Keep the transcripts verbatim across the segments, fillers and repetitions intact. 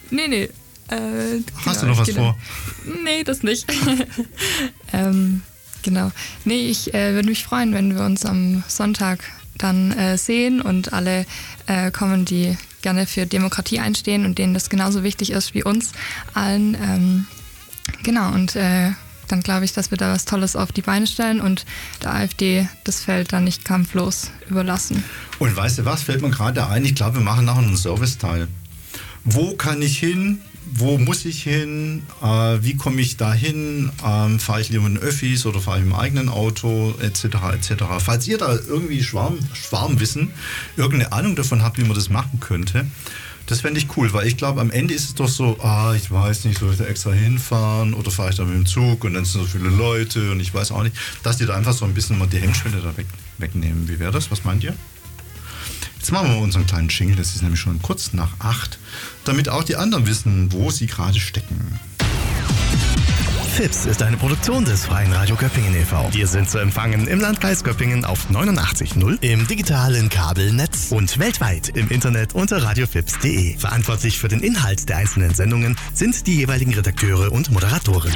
Nee, nee. Äh, Hast genau, du noch was genau. vor? Nee, das nicht. ähm, genau. Nee, ich äh, würde mich freuen, wenn wir uns am Sonntag dann äh, sehen und alle äh, kommen, die gerne für Demokratie einstehen und denen das genauso wichtig ist wie uns allen. Ähm, genau, und äh, dann glaube ich, dass wir da was Tolles auf die Beine stellen und der AfD das Feld dann nicht kampflos überlassen. Und weißt du was, fällt mir gerade ein, ich glaube, wir machen nachher einen Serviceteil. Wo kann ich hin? Wo muss ich hin? Äh, wie komme ich da hin? Ähm, fahre ich lieber in Öffis oder fahre ich im eigenen Auto, et cetera et cetera. Falls ihr da irgendwie Schwarm, Schwarmwissen, irgendeine Ahnung davon habt, wie man das machen könnte, das fände ich cool, weil ich glaube, am Ende ist es doch so, ah, ich weiß nicht, soll ich da extra hinfahren oder fahre ich da mit dem Zug und dann sind so viele Leute und ich weiß auch nicht, dass die da einfach so ein bisschen mal die Hemmschwelle da weg, wegnehmen. Wie wäre das? Was meint ihr? Jetzt machen wir mal unseren kleinen Jingle, das ist nämlich schon kurz nach acht, damit auch die anderen wissen, wo sie gerade stecken. Fips ist eine Produktion des Freien Radio Göppingen e V Wir sind zu empfangen im Landkreis Göppingen auf neunundachtzig Komma null, im digitalen Kabelnetz und weltweit im Internet unter radiofips punkt de. Verantwortlich für den Inhalt der einzelnen Sendungen sind die jeweiligen Redakteure und Moderatoren.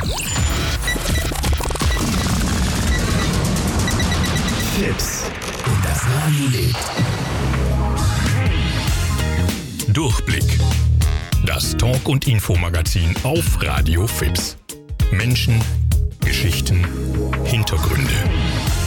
Fips. Und das Radio lebt. Durchblick. Das Talk- und Infomagazin auf Radio Fips. Menschen, Geschichten, Hintergründe.